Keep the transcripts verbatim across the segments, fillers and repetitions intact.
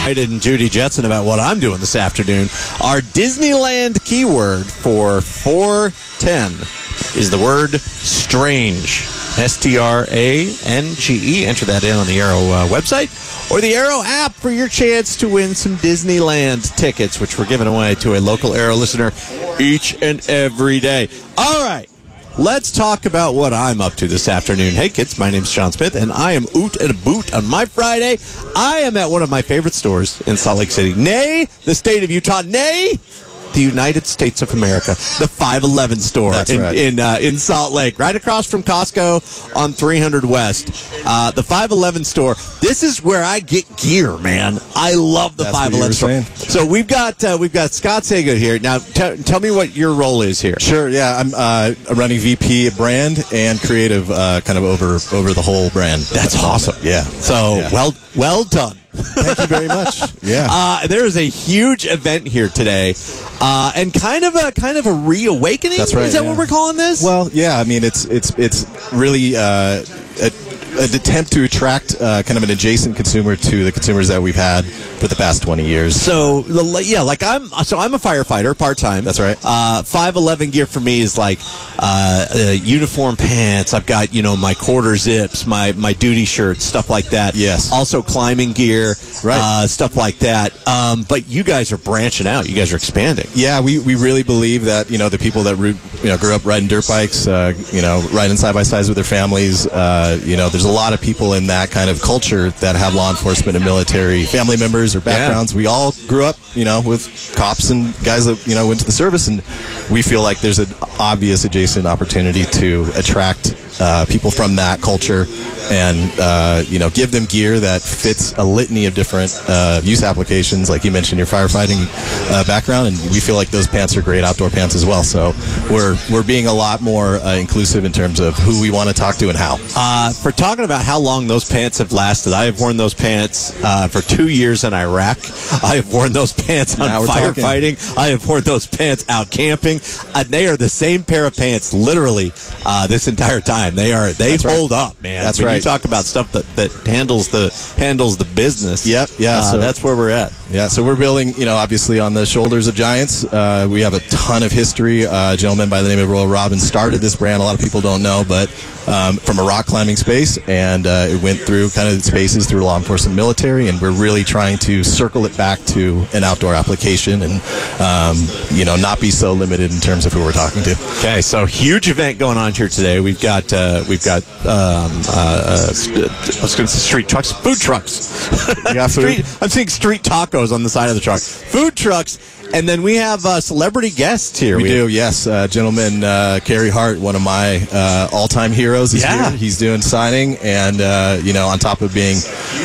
And Judy Jetson about what I'm doing this afternoon. Our Disneyland keyword for four ten is the word strange. S T R A N G E. Enter that in on the Arrow uh, website or the Arrow app for your chance to win some Disneyland tickets, which we're giving away to a local Arrow listener each and every day. All right. Let's talk about what I'm up to this afternoon. Hey, kids, my name's Sean Smith, and I am oot and a boot on my Friday. I am at one of my favorite stores in Salt Lake City, nay, the state of Utah, nay, the United States of America, the five eleven store That's in right. in, uh, in Salt Lake, right across from Costco on three hundred West. Uh, the five eleven store. This is where I get gear, man. I love the That's five what you eleven were store. saying. So we've got uh, we've got Scott Sago here. Now, t- tell me what your role is here. Sure, yeah. I'm uh, running V P of brand and creative uh, kind of over over the whole brand. That's awesome. Yeah. So, Yeah. well well done. Thank you very much. Yeah. Uh, there is a huge event here today, uh, and kind of a kind of a reawakening. That's right, Is that yeah. what we're calling this? Well, yeah. I mean, it's it's it's really uh, a, an attempt to attract uh, kind of an adjacent consumer to the consumers that we've had for the past twenty years. So the- yeah, like I'm so I'm a firefighter part time. That's right. Uh, five eleven gear for me is like uh, uh, uniform pants. I've got you know my quarter zips, my my duty shirts, stuff like that. Yes. Also climbing gear, Right. uh, stuff like that. Um, but you guys are branching out. You guys are expanding. Yeah, we, we really believe that, you know, the people that root, you know, grew up riding dirt bikes, uh, you know, riding side by sides with their families, uh, you know, there's a lot of people in that kind of culture that have law enforcement and military family members or backgrounds. We all grew up, you know, with cops and guys that, you know, went to the service, and we feel like there's an obvious adjacent opportunity to attract uh, people from that culture and, uh, you know, give them gear that fits a litany of different uh, use applications. Like you mentioned, your firefighting uh, background, and we feel like those pants are great outdoor pants as well. So we're we're being a lot more uh, inclusive in terms of who we want to talk to and how. Uh, for talking about how long those pants have lasted, I have worn those pants uh, for two years in Iraq. I have worn those pants on Now we're talking. firefighting. I have worn those pants out camping. Uh, they are the same pair of pants, literally, uh, this entire time. They are they That's right. hold up, man. That's when right. you talk about stuff that, that handles the handles the business. Yep, yeah, uh, so- that's where we're at. Yeah, so we're building, you know, obviously on the shoulders of giants. Uh, we have a ton of history. Uh, a gentleman by the name of Royal Robin started this brand. A lot of people don't know, but um, from a rock climbing space, and uh, it went through kind of spaces through law enforcement, military, and we're really trying to circle it back to an outdoor application and, um, you know, not be so limited in terms of who we're talking to. Okay, so huge event going on here today. We've got uh, we've got um, uh, uh, st- I was going to say street trucks, food trucks. You got food? Street, I'm seeing street tacos on the side of the truck. Food trucks, and then we have uh, celebrity guests here. We do, yes. Uh, gentleman uh, Carey Hart, one of my uh, all-time heroes, is Yeah. here. He's doing signing, and uh, you know, on top of being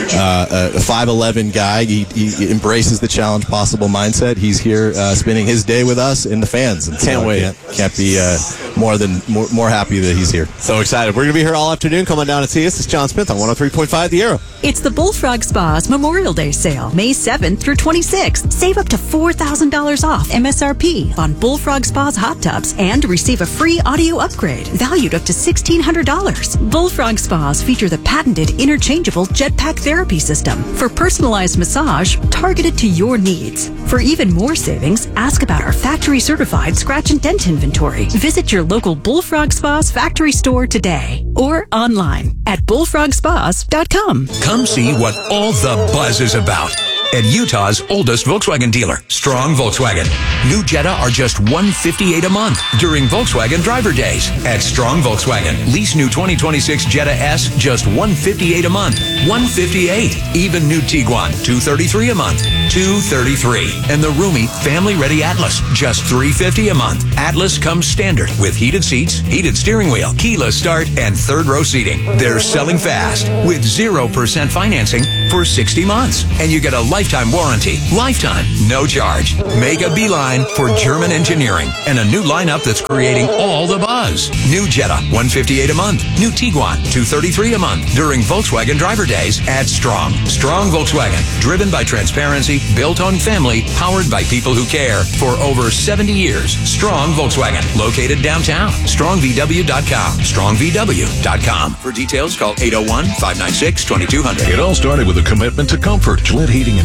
uh, a five eleven guy, he, he embraces the challenge possible mindset. He's here uh, spending his day with us and the fans. And so Can't I wait. Can't, can't be uh, more than more, more happy that he's here. So excited. We're going to be here all afternoon. Come on down and see us. It's John Smith on one oh three point five The Arrow. It's the Bullfrog Spa's Memorial Day sale, May seventh through twenty-sixth. Save up to four thousand dollars off M S R P on Bullfrog Spa's hot tubs and receive a free audio upgrade valued up to sixteen hundred dollars. Bullfrog Spas feature the patented interchangeable jetpack therapy system for personalized massage targeted to your needs. For even more savings, ask about our factory certified scratch and dent inventory. Visit your local Bullfrog Spas factory store today or online at bullfrog spas dot com. Come see what all the buzz is about at Utah's oldest Volkswagen dealer, Strong Volkswagen. New Jetta are just one hundred fifty-eight dollars a month during Volkswagen Driver Days at Strong Volkswagen. Lease new twenty twenty-six Jetta S, just one hundred fifty-eight dollars a month. one hundred fifty-eight dollars. Even new Tiguan, two hundred thirty-three dollars a month. two hundred thirty-three dollars. And the roomy, family-ready Atlas, just three hundred fifty dollars a month. Atlas comes standard with heated seats, heated steering wheel, keyless start, and third row seating. They're selling fast with zero percent financing for sixty months. And you get a lifetime warranty. Lifetime, no charge. Make a beeline for German engineering and a new lineup that's creating all the buzz. New Jetta, one hundred fifty-eight dollars a month. New Tiguan, two hundred thirty-three dollars a month during Volkswagen Driver Days at Strong. Strong Volkswagen, driven by transparency, built on family, powered by people who care. For over seventy years, Strong Volkswagen, located downtown. strong v w dot com. strong v w dot com. For details, call eight oh one, five nine six, two two zero zero. It all started with a commitment to comfort. Gillette Heating and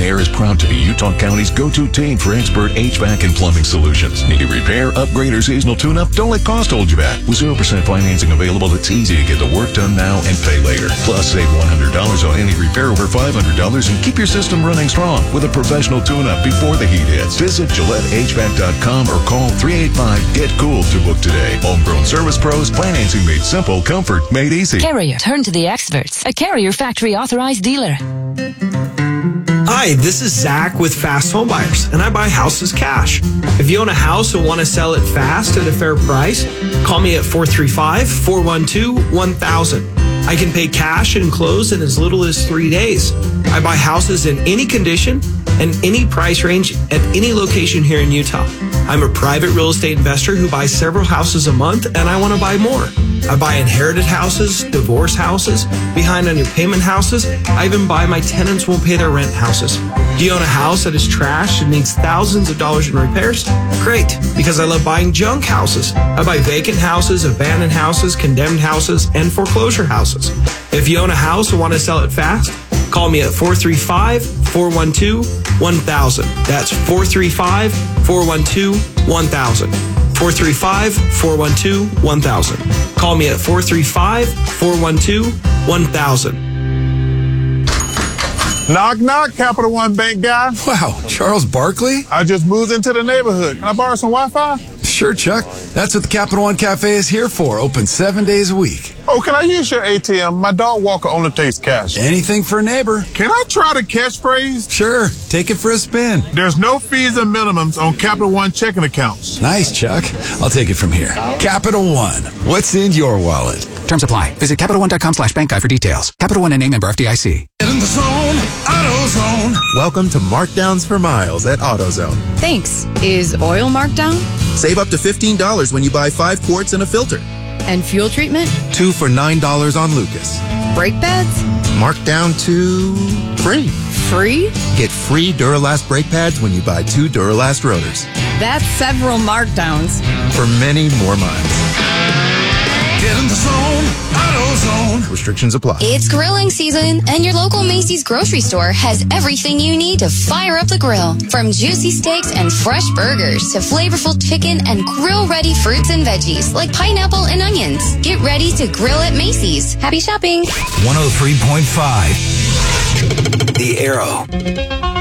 Air is proud to be Utah County's go-to team for expert H V A C and plumbing solutions. Need a repair, upgrade, or seasonal tune-up? Don't let cost hold you back. With zero percent financing available, it's easy to get the work done now and pay later. Plus, save one hundred dollars on any repair over five hundred dollars and keep your system running strong with a professional tune-up before the heat hits. Visit Gillette H V A C dot com or call three eight five, get cool to book today. Homegrown Service Pros, financing made simple, comfort made easy. Carrier. Turn to the experts. A Carrier factory authorized dealer. Hi, this is Zach with Fast Home Buyers, and I buy houses cash. If you own a house and want to sell it fast at a fair price, call me at four three five, four one two, one thousand. I can pay cash and close in as little as three days. I buy houses in any condition and any price range at any location here in Utah. I'm a private real estate investor who buys several houses a month, and I want to buy more. I buy inherited houses, divorce houses, behind on your payment houses. I even buy my tenants won't pay their rent houses. Do you own a house that is trashed and needs thousands of dollars in repairs? Great, because I love buying junk houses. I buy vacant houses, abandoned houses, condemned houses, and foreclosure houses. If you own a house and want to sell it fast, call me at four three five, four one two, one thousand. That's four three five, four one two, one thousand. four three five, four one two, one thousand. Call me at four three five, four one two, one thousand. Knock, knock, Capital One Bank guy. Wow, Charles Barkley? I just moved into the neighborhood. Can I borrow some Wi-Fi? Sure, Chuck. That's what the Capital One Cafe is here for. Open seven days a week. Oh, can I use your A T M? My dog walker only takes cash. Anything for a neighbor. Can I try the catchphrase? Sure. Take it for a spin. There's no fees and minimums on Capital One checking accounts. Nice, Chuck. I'll take it from here. Capital One. What's in your wallet? Terms apply. Visit Capital One dot com slash bank guide for details. Capital One and A member F D I C. Get in the zone. AutoZone. Welcome to Markdowns for Miles at AutoZone. Thanks. Is oil marked down? Save up to fifteen dollars when you buy five quarts and a filter. And fuel treatment? Two for nine dollars on Lucas. Brake pads? Marked down to free. Free? Get free Duralast brake pads when you buy two Duralast rotors. That's several markdowns. For many more miles. Get in the zone. AutoZone. Restrictions apply. It's grilling season, and your local Macy's grocery store has everything you need to fire up the grill. From juicy steaks and fresh burgers to flavorful chicken and grill-ready fruits and veggies like pineapple and onions. Get ready to grill at Macy's. Happy shopping. one oh three point five The Arrow.